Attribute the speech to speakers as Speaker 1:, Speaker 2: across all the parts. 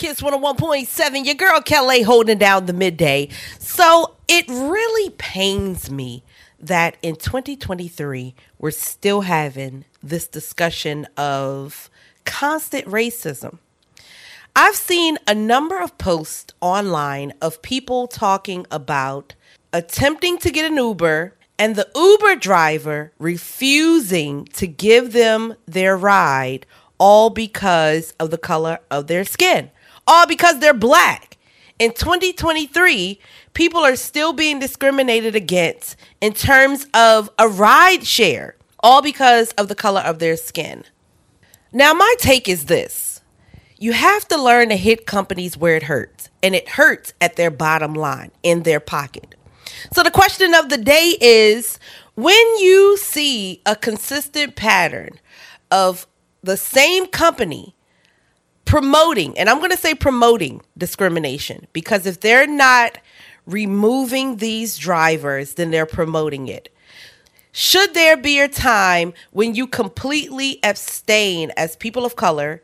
Speaker 1: Kiss 101.7, your girl Kelly holding down the midday. So it really pains me that in 2023, we're still having this discussion of constant racism. I've seen a number of posts online of people talking about attempting to get an Uber and the Uber driver refusing to give them their ride, all because of the color of their skin, all because they're black. In 2023, people are still being discriminated against in terms of a ride share, all because of the color of their skin. Now, my take is this. You have to learn to hit companies where it hurts, and it hurts at their bottom line, in their pocket. So the question of the day is, when you see a consistent pattern of the same company promoting, and I'm going to say promoting discrimination, because if they're not removing these drivers, then they're promoting it. Should there be a time when you completely abstain as people of color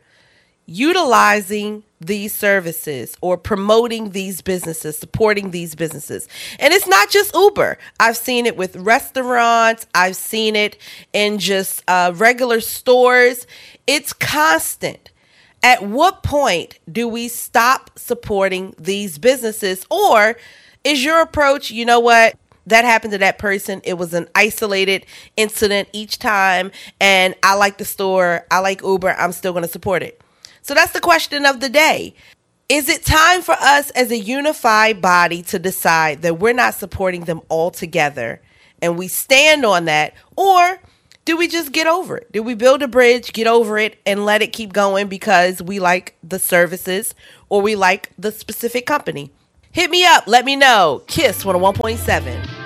Speaker 1: utilizing these services or promoting these businesses, supporting these businesses? And it's not just Uber. I've seen it with restaurants. I've seen it in just regular stores. It's constant. At what point do we stop supporting these businesses? Or is your approach, you know what? That happened to that person. It was an isolated incident each time. And I like the store. I like Uber. I'm still going to support it. So that's the question of the day. Is it time for us as a unified body to decide that we're not supporting them all together and we stand on that? Or do we just get over it? Do we build a bridge, get over it, and let it keep going because we like the services or we like the specific company? Hit me up. Let me know. Kiss 101.7.